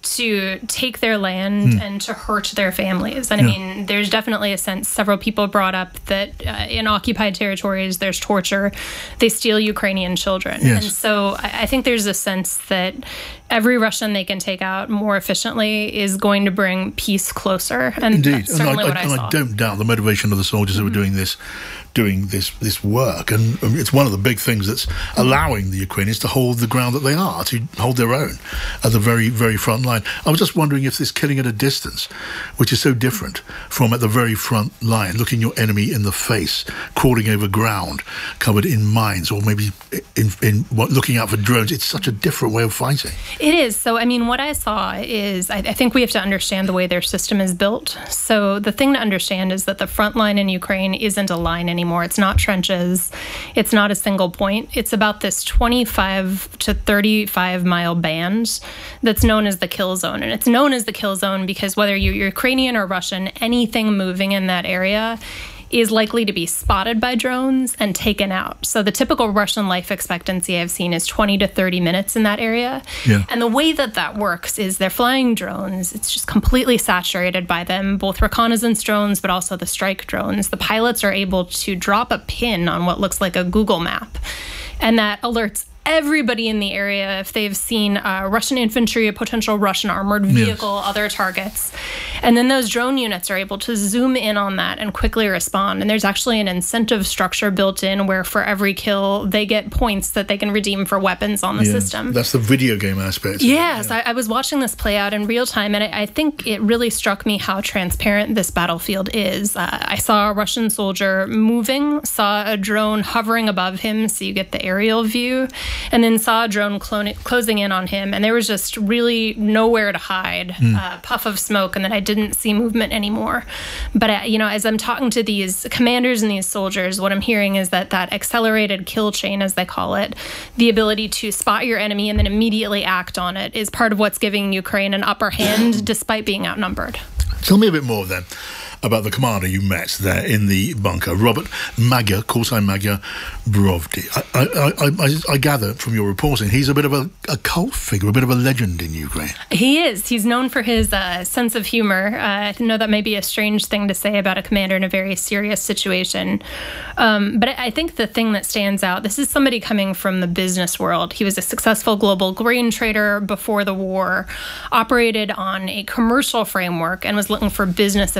To take their land mm. and to hurt their families. And yeah. I mean, there's definitely a sense, several people brought up that uh, in occupied territories, there's torture. They steal Ukrainian children. Yes. And so I, I think there's a sense that every Russian they can take out more efficiently is going to bring peace closer. And Indeed. that's certainly and I, what I, I, I and saw. I don't doubt the motivation of the soldiers mm-hmm. who are doing this doing this this work. And it's one of the big things that's allowing the Ukrainians to hold the ground that they are, to hold their own at the very, very front line. I was just wondering if this killing at a distance, which is so different from at the very front line, looking your enemy in the face, crawling over ground covered in mines, or maybe in, in what, looking out for drones, it's such a different way of fighting. It is. So, I mean, what I saw is, I, I think we have to understand the way their system is built. So the thing to understand is that the front line in Ukraine isn't a line anymore. It's not trenches. It's not a single point. It's about this twenty-five to thirty-five mile band that's known as the kill zone. And it's known as the kill zone because whether you're Ukrainian or Russian, anything moving in that area is likely to be spotted by drones and taken out. So the typical Russian life expectancy I've seen is twenty to thirty minutes in that area. Yeah. And the way that that works is they're flying drones. It's just completely saturated by them, both reconnaissance drones, but also the strike drones. The pilots are able to drop a pin on what looks like a Google map, and that alerts everybody in the area if they've seen uh, Russian infantry, a potential Russian armored vehicle, yes. other targets. And then those drone units are able to zoom in on that and quickly respond. And there's actually an incentive structure built in where for every kill, they get points that they can redeem for weapons on the yeah. system. That's the video game aspect. Yes, yeah. I, I was watching this play out in real time, and I, I think it really struck me how transparent this battlefield is. Uh, I saw a Russian soldier moving, saw a drone hovering above him, so you get the aerial view, and then saw a drone clone, closing in on him, and there was just really nowhere to hide, mm. uh, puff of smoke, and then I didn't see movement anymore. But, uh, you know, as I'm talking to these commanders and these soldiers, what I'm hearing is that that accelerated kill chain, as they call it, the ability to spot your enemy and then immediately act on it, is part of what's giving Ukraine an upper hand despite being outnumbered. Tell me a bit more then about the commander you met there in the bunker, Robert Magyar, call sign Magyar Brovdi. I, I, I, I gather from your reporting he's a bit of a, a cult figure, a bit of a legend in Ukraine. He is. He's known for his uh, sense of humor. Uh, I know that may be a strange thing to say about a commander in a very serious situation. Um, but I think the thing that stands out, this is somebody coming from the business world. He was a successful global grain trader before the war, operated on a commercial framework, and was looking for business efficiency.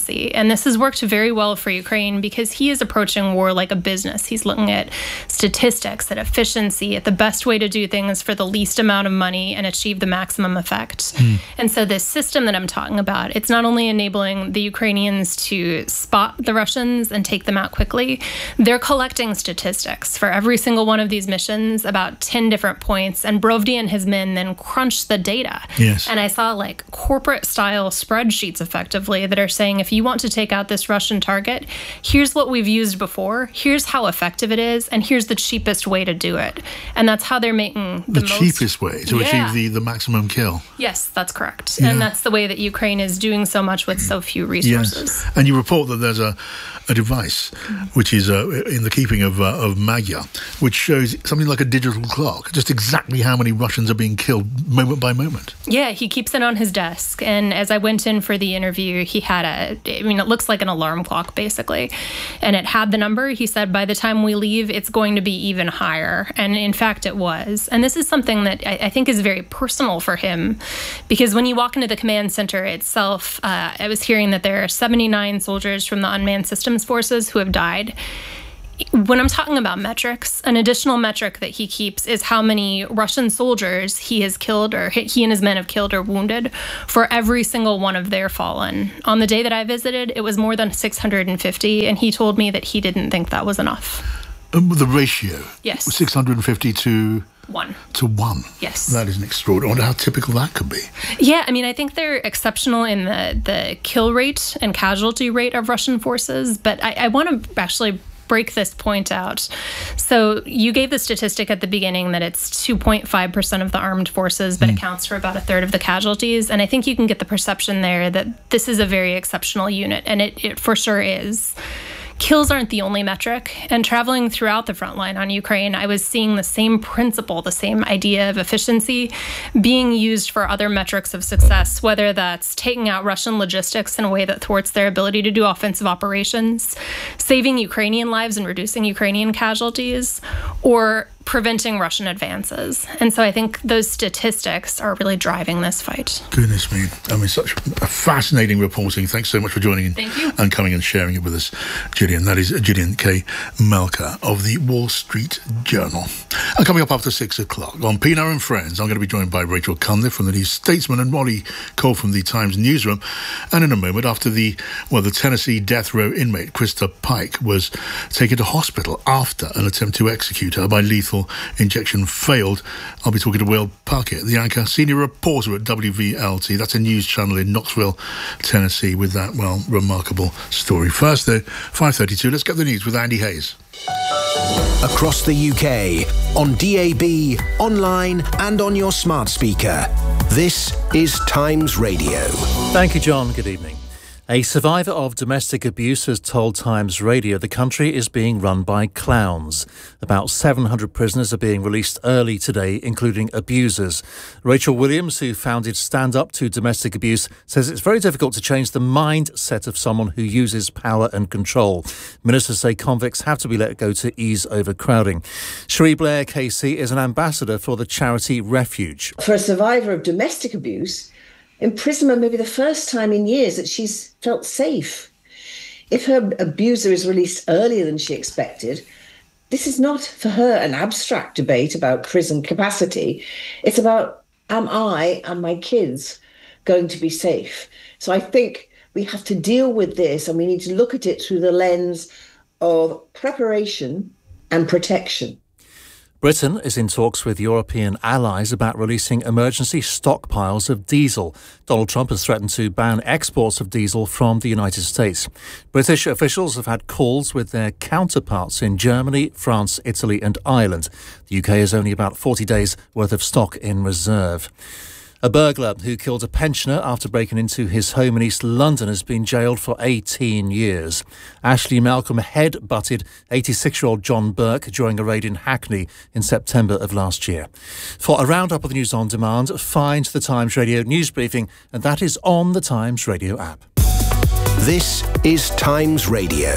efficiency. And this has worked very well for Ukraine because he is approaching war like a business. He's looking at statistics, at efficiency, at the best way to do things for the least amount of money and achieve the maximum effect. Mm. And so this system that I'm talking about, it's not only enabling the Ukrainians to spot the Russians and take them out quickly, they're collecting statistics for every single one of these missions, about ten different points, and Brovdi and his men then crunch the data. Yes. And I saw like corporate-style spreadsheets, effectively, that are saying, if you want to take out this Russian target, here's what we've used before, here's how effective it is, and here's the cheapest way to do it. And that's how they're making the, the most... cheapest way to yeah. achieve the, the maximum kill. Yes, that's correct. Yeah. And that's the way that Ukraine is doing so much with so few resources. Yes. And you report that there's a, a device which is uh, in the keeping of, uh, of Magyar, which shows something like a digital clock, just exactly how many Russians are being killed moment by moment. Yeah, he keeps it on his desk. And as I went in for the interview, he had a, I mean, it looks like an alarm clock, basically. And it had the number. He said, by the time we leave, it's going to be even higher. And in fact, it was. And this is something that I, I think is very personal for him, because when you walk into the command center itself, uh, I was hearing that there are seventy-nine soldiers from the unmanned systems forces who have died. When I'm talking about metrics, an additional metric that he keeps is how many Russian soldiers he has killed, or he and his men have killed or wounded, for every single one of their fallen. On the day that I visited, it was more than six hundred fifty, and he told me that he didn't think that was enough. Um, the ratio? Yes. six hundred fifty to... One. To one. Yes. That is an extraordinary. I wonder how typical that could be. Yeah, I mean, I think they're exceptional in the, the kill rate and casualty rate of Russian forces, but I, I want to actually break this point out. So you gave the statistic at the beginning that it's two point five percent of the armed forces, but mm. accounts for about a third of the casualties. And I think you can get the perception there that this is a very exceptional unit, and it, it for sure is. Kills aren't the only metric, and traveling throughout the front line on Ukraine, I was seeing the same principle, the same idea of efficiency being used for other metrics of success, whether that's taking out Russian logistics in a way that thwarts their ability to do offensive operations, saving Ukrainian lives and reducing Ukrainian casualties, or preventing Russian advances. And so I think those statistics are really driving this fight. Goodness me. I mean, such a fascinating reporting. Thanks so much for joining in. Thank you. And coming and sharing it with us, Gillian. That is Gillian K. Malka of the Wall Street Journal. And coming up after six o'clock on Pienaar and Friends, I'm going to be joined by Rachel Cunliffe from the New Statesman and Molly Cole from the Times newsroom. And in a moment, after the, well, the Tennessee death row inmate, Krista Pike, was taken to hospital after an attempt to execute her by lethal injection failed, I'll be talking to Will Puckett, the anchor, senior reporter at W V L T. That's a news channel in Knoxville, Tennessee, with that, well, remarkable story. First, though, five thirty-two, let's get the news with Andy Hayes. Across the U K, on D A B, online and on your smart speaker. This is Times Radio. Thank you, John. Good evening. A survivor of domestic abuse has told Times Radio the country is being run by clowns. About seven hundred prisoners are being released early today, including abusers. Rachel Williams, who founded Stand Up to Domestic Abuse, says it's very difficult to change the mindset of someone who uses power and control. Ministers say convicts have to be let go to ease overcrowding. Cherie Blair Casey is an ambassador for the charity Refuge. For a survivor of domestic abuse, imprisonment may be the first time in years that she's felt safe. If her abuser is released earlier than she expected, this is not for her an abstract debate about prison capacity. It's about, am I and my kids going to be safe? So I think we have to deal with this, and we need to look at it through the lens of preparation and protection. Britain is in talks with European allies about releasing emergency stockpiles of diesel. Donald Trump has threatened to ban exports of diesel from the United States. British officials have had calls with their counterparts in Germany, France, Italy and Ireland. The U K has only about forty days worth of stock in reserve. A burglar who killed a pensioner after breaking into his home in East London has been jailed for eighteen years. Ashley Malcolm head-butted eighty-six-year-old John Burke during a raid in Hackney in September of last year. For a roundup of the news on demand, find the Times Radio news briefing, and that is on the Times Radio app. This is Times Radio.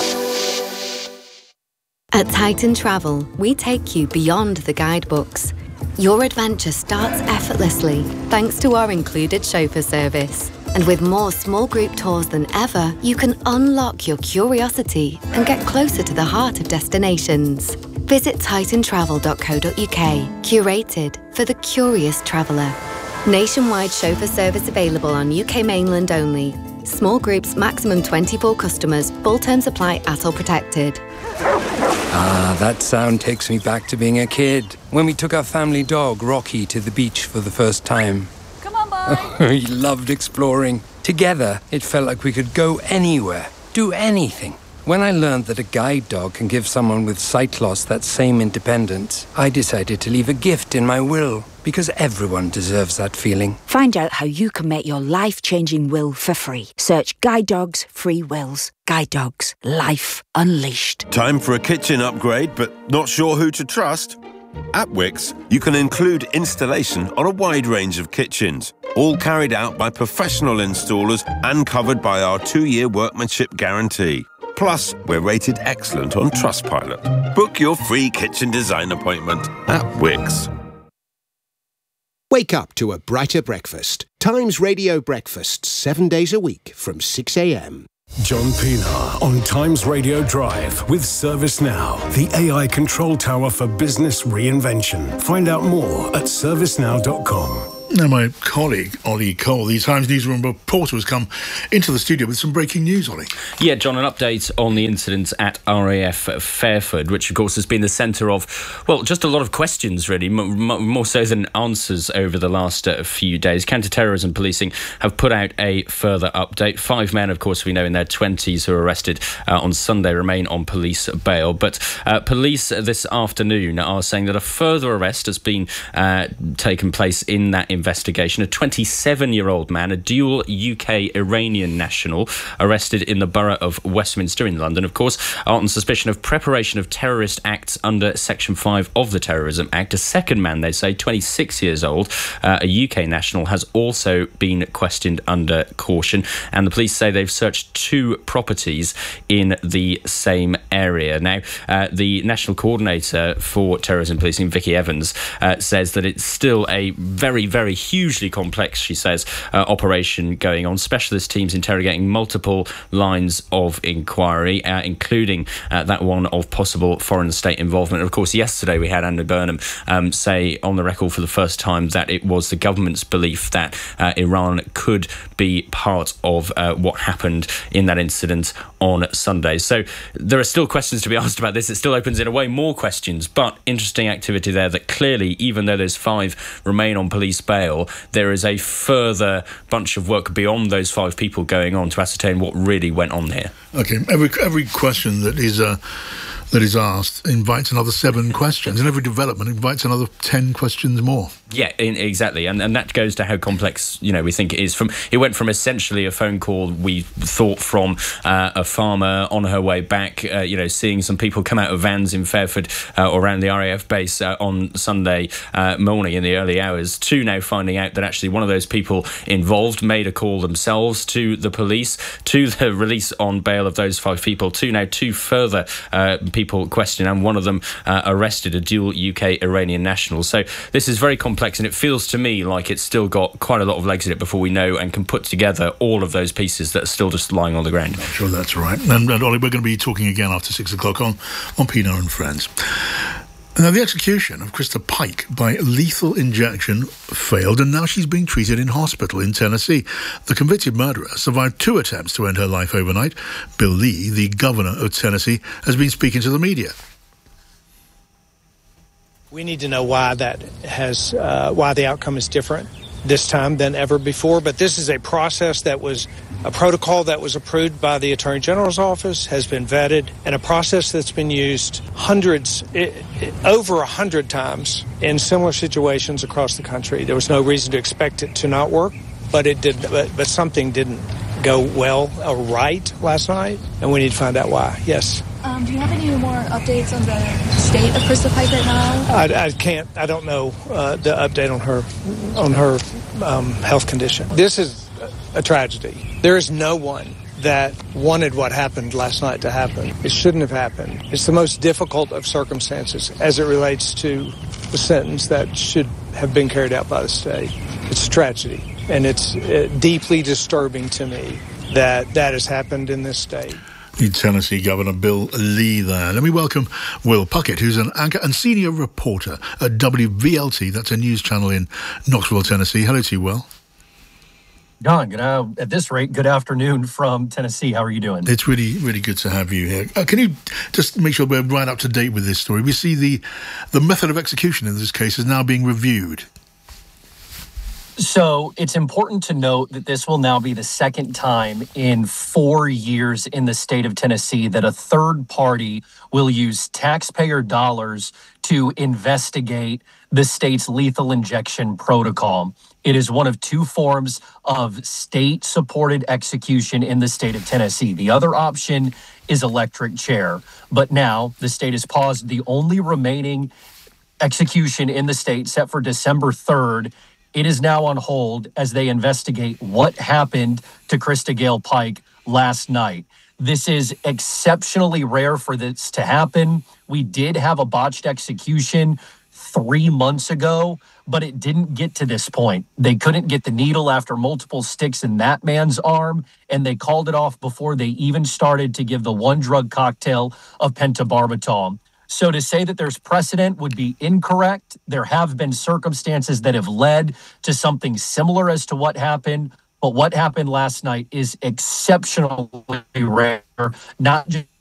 At Titan Travel, we take you beyond the guidebooks. Your adventure starts effortlessly thanks to our included chauffeur service. And with more small group tours than ever, you can unlock your curiosity and get closer to the heart of destinations. Visit titan travel dot co dot uk, curated for the curious traveller. Nationwide chauffeur service available on U K mainland only. Small groups, maximum twenty-four customers. Full terms apply at all protected. Ah, that sound takes me back to being a kid, when we took our family dog, Rocky, to the beach for the first time. Come on, boy. He loved exploring. Together, it felt like we could go anywhere, do anything. When I learned that a guide dog can give someone with sight loss that same independence, I decided to leave a gift in my will, because everyone deserves that feeling. Find out how you can make your life-changing will for free. Search Guide Dogs Free Wills. Guide Dogs. Life unleashed. Time for a kitchen upgrade, but not sure who to trust? At Wickes, you can include installation on a wide range of kitchens, all carried out by professional installers and covered by our two-year workmanship guarantee. Plus, we're rated excellent on Trustpilot. Book your free kitchen design appointment at Wickes. Wake up to a brighter breakfast. Times Radio Breakfasts, seven days a week from six a m. John Pinar on Times Radio Drive with ServiceNow, the A I control tower for business reinvention. Find out more at service now dot com. Now, my colleague, Ollie Cole, the Times newsroom reporter, has come into the studio with some breaking news, Ollie. Yeah, John, an update on the incident at R A F Fairford, which, of course, has been the centre of, well, just a lot of questions, really, m- m- more so than answers over the last uh, few days. Counter-terrorism policing have put out a further update. Five men, of course, we know in their twenties who were arrested uh, on Sunday remain on police bail. But uh, police this afternoon are saying that a further arrest has been uh, taken place in that investigation. A twenty-seven-year-old man, a dual U K-Iranian national, arrested in the borough of Westminster in London, of course, on suspicion of preparation of terrorist acts under Section five of the Terrorism Act. A second man, they say, twenty-six years old, uh, a U K national, has also been questioned under caution. And the police say they've searched two properties in the same area. Now, uh, the National Coordinator for Terrorism Policing, Vicky Evans, uh, says that it's still a very, very hugely complex, she says, uh, operation going on. Specialist teams interrogating multiple lines of inquiry, uh, including uh, that one of possible foreign state involvement. Of course, yesterday we had Andy Burnham um, say on the record for the first time that it was the government's belief that uh, Iran could be part of uh, what happened in that incident on Sunday. So there are still questions to be asked about this. It still opens, in a way, more questions, but interesting activity there that clearly, even though those five remain on police bail, there is a further bunch of work beyond those five people going on to ascertain what really went on here. Okay, every every question that is uh, that is asked invites another seven questions, and every development invites another ten questions more. Yeah, in, exactly, and and that goes to how complex, you know, we think it is. From it went from essentially a phone call we thought from uh, a farmer on her way back, uh, you know, seeing some people come out of vans in Fairford uh, or around the R A F base uh, on Sunday uh, morning in the early hours, to now finding out that actually one of those people involved made a call themselves to the police, to the release on bail of those five people, to now two further uh, people questioned, and one of them uh, arrested, a dual U K-Iranian national. So this is very complex. And it feels to me like it's still got quite a lot of legs in it before we know and can put together all of those pieces that are still just lying on the ground. I'm sure that's right. And, and Ollie, we're going to be talking again after six o'clock on, on Pinar and Friends. Now, the execution of Krista Pike by lethal injection failed, and now she's being treated in hospital in Tennessee. The convicted murderer survived two attempts to end her life overnight. Bill Lee, the governor of Tennessee, has been speaking to the media. We need to know why that has, uh, why the outcome is different this time than ever before. But this is a process that was a protocol that was approved by the Attorney General's office, has been vetted, and a process that's been used hundreds, it, it, over a hundred times in similar situations across the country. There was no reason to expect it to not work, but it did. But, but something didn't go well or right last night, and we need to find out why. Yes. Um, do you have any more updates on the state of Krista Pike right now? I, I can't. I don't know uh, the update on her on her um, health condition. This is a tragedy. There is no one that wanted what happened last night to happen. It shouldn't have happened. It's the most difficult of circumstances as it relates to the sentence that should have been carried out by the state. It's a tragedy. And it's uh, deeply disturbing to me that that has happened in this state. The Tennessee Governor Bill Lee there. Let me welcome Will Puckett, who's an anchor and senior reporter at W V L T. That's a news channel in Knoxville, Tennessee. Hello to you, Will. Don, good, uh, at this rate, good afternoon from Tennessee. How are you doing? It's really, really good to have you here. Uh, can you just make sure we're right up to date with this story? We see the, the method of execution in this case is now being reviewed. So it's important to note that this will now be the second time in four years in the state of Tennessee that a third party will use taxpayer dollars to investigate the state's lethal injection protocol. It is one of two forms of state-supported execution in the state of Tennessee. The other option is electric chair. But now the state has paused the only remaining execution in the state set for December third. It is now on hold as they investigate what happened to Krista Gale Pike last night. This is exceptionally rare for this to happen. We did have a botched execution three months ago, but it didn't get to this point. They couldn't get the needle after multiple sticks in that man's arm, and they called it off before they even started to give the one drug cocktail of pentobarbital. So to say that there's precedent would be incorrect. There have been circumstances that have led to something similar as to what happened, but what happened last night is exceptionally rare, not just